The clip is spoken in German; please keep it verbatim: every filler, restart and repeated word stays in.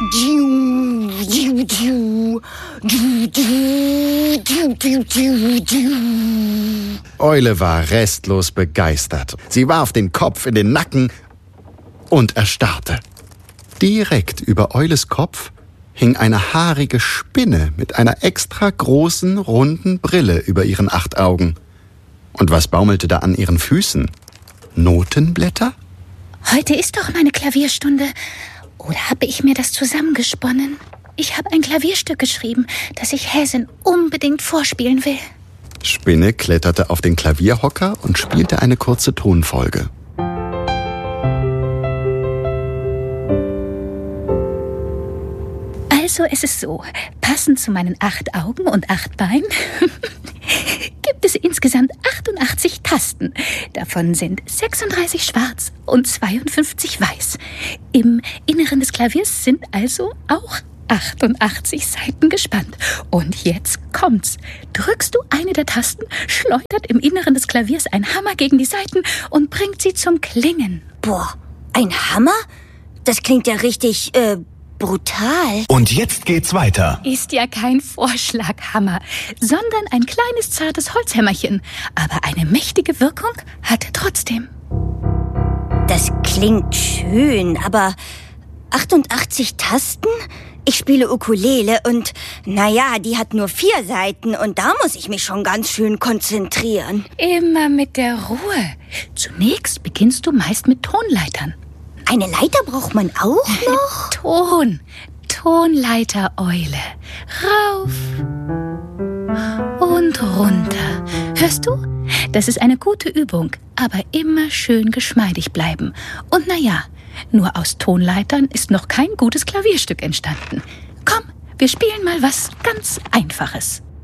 Eule war restlos begeistert. Sie warf den Kopf in den Nacken und erstarrte. Direkt über Eules Kopf hing eine haarige Spinne mit einer extra großen, runden Brille über ihren acht Augen. Und was baumelte da an ihren Füßen? Notenblätter? Heute ist doch meine Klavierstunde. Oder habe ich mir das zusammengesponnen? Ich habe ein Klavierstück geschrieben, das ich Häsin unbedingt vorspielen will. Spinne kletterte auf den Klavierhocker und spielte eine kurze Tonfolge. Also es ist so, passend zu meinen acht Augen und acht Beinen gibt es insgesamt achtundachtzig Tasten. Davon sind sechsunddreißig schwarz und zweiundfünfzig weiß. Im Inneren des Klaviers sind also auch achtundachtzig Saiten gespannt. Und jetzt kommt's. Drückst du eine der Tasten, schleudert im Inneren des Klaviers ein Hammer gegen die Saiten und bringt sie zum Klingen. Boah, ein Hammer? Das klingt ja richtig, äh, brutal. Und jetzt geht's weiter. Ist ja kein Vorschlaghammer, sondern ein kleines, zartes Holzhämmerchen. Aber eine mächtige Wirkung hat er trotzdem. Das klingt schön, aber achtundachtzig Tasten? Ich spiele Ukulele und, naja, die hat nur vier Saiten und da muss ich mich schon ganz schön konzentrieren. Immer mit der Ruhe. Zunächst beginnst du meist mit Tonleitern. Eine Leiter braucht man auch noch? Ton. Tonleiter, Eule. Rauf und runter. Hörst du? Das ist eine gute Übung, aber immer schön geschmeidig bleiben. Und naja, nur aus Tonleitern ist noch kein gutes Klavierstück entstanden. Komm, wir spielen mal was ganz Einfaches.